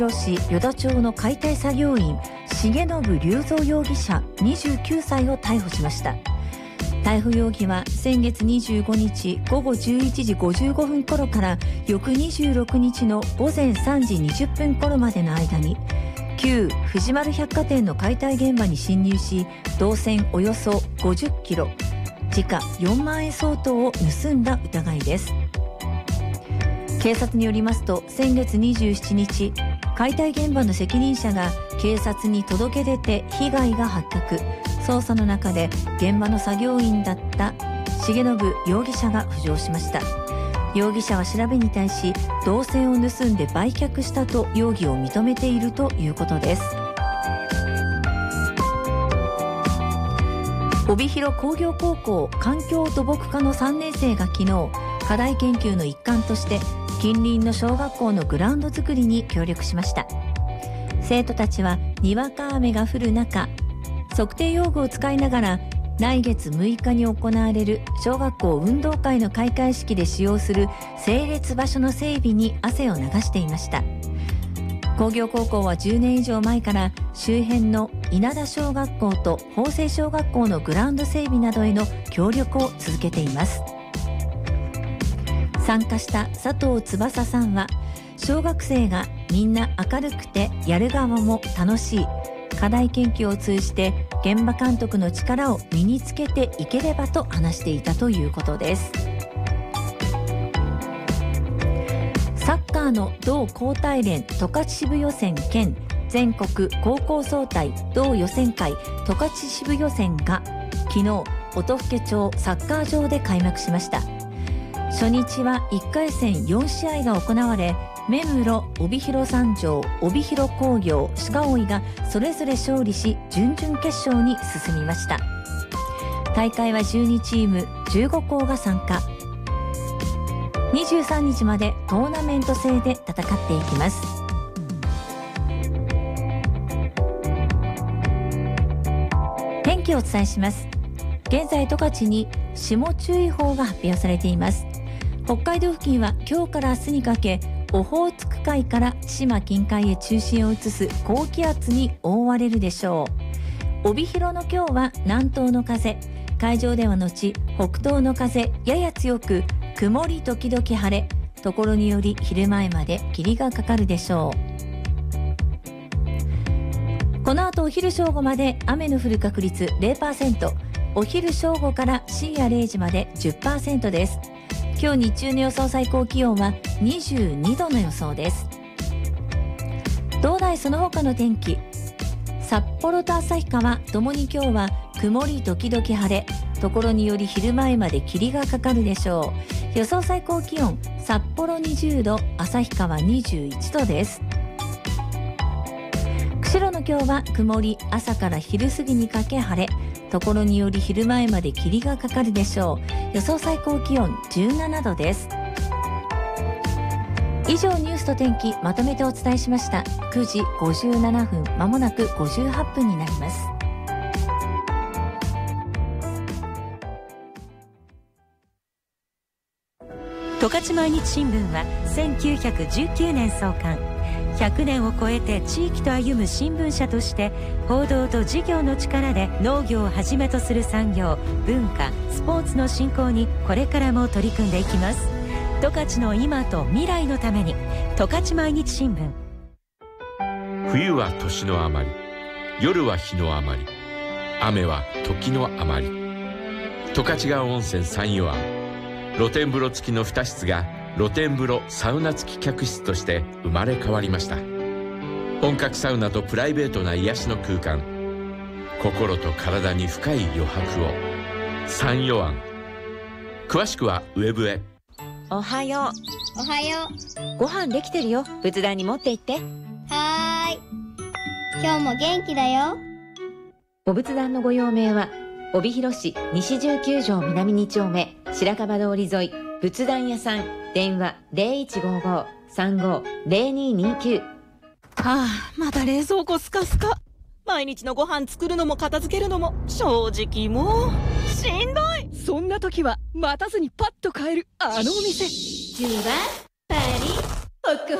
市与田町の解体作業員重信隆三容疑者29歳を逮捕しました。逮捕容疑は先月25日午後11時55分頃から翌26日の午前3時20分頃までの間に旧藤丸百貨店の解体現場に侵入し、銅線およそ50キロ、時価4万円相当を盗んだ疑いです。警察によりますと、先月27日、解体現場の責任者が警察に届け出て被害が発覚。捜査の中で現場の作業員だった重信容疑者が浮上しました。容疑者は調べに対し、銅線を盗んで売却したと容疑を認めているということです。帯広工業高校環境土木科の3年生が昨日、課題研究の一環として近隣の小学校のグラウンド作りに協力しました。生徒たちはにわか雨が降る中、測定用具を使いながら来月6日に行われる小学校運動会の開会式で使用する整列場所の整備に汗を流していました。工業高校は10年以上前から周辺の稲田小学校と法政小学校のグラウンド整備などへの協力を続けています。参加した佐藤翼さんは、小学生がみんな明るくてやる側も楽しい、課題研究を通じて現場監督の力を身につけていければと話していたということです。サッカーの同高体連十勝支部予選兼全国高校総体同予選会十勝支部予選が昨日、音更町サッカー場で開幕しました。初日は1回戦4試合が行われ、目黒、帯広三条、帯広工業、鹿追がそれぞれ勝利し、準々決勝に進みました。大会は12チーム15校が参加。23日までトーナメント制で戦っていきます。天気をお伝えします。現在十勝に霜注意報が発表されています。北海道付近は今日から明日にかけ、オホーツク海から島近海へ中心を移す高気圧に覆われるでしょう。帯広の今日は南東の風、海上では後北東の風やや強く、曇り時々晴れ、ところにより昼前まで霧がかかるでしょう。この後お昼正午まで雨の降る確率 0%、 お昼正午から深夜0時まで 10% です。今日日中の予想最高気温は22度の予想です。道内その他の天気、札幌と旭川ともに今日は曇り時々晴れ、ところにより昼前まで霧がかかるでしょう。予想最高気温、札幌20度、旭川21度です。釧路の今日は曇り、朝から昼過ぎにかけ晴れ、ところにより昼前まで霧がかかるでしょう。予想最高気温17度です。以上、ニュースと天気まとめてお伝えしました。9時57分、まもなく58分になります。 十勝毎日新聞は1919年創刊、100年を超えて地域と歩む新聞社として、報道と事業の力で農業をはじめとする産業、文化、スポーツの振興にこれからも取り組んでいきます。十勝の今と未来のために、十勝毎日新聞。 冬は年の余り、夜は日の余り、雨は時の余り。十勝川温泉三湯湾、露天風呂付きの2室が露天風呂サウナ付き客室として生まれ変わりました。本格サウナとプライベートな癒しの空間、心と体に深い余白を。三湯湾。詳しくはウェブへ。 おはよう。おはよう。ご飯できてるよ。仏壇に持って行って。 はーい。今日も元気だよ。 お仏壇のご用命は、帯広市西19条南2丁目白樺通り沿い仏壇屋さん。電話 0155-35-0229。 はあ、まだ冷蔵庫スカスカ。毎日のご飯作るのも片付けるのも正直もうしんどい。 そんな時は待たずにパッと買えるあのお店。 ジュワパリホク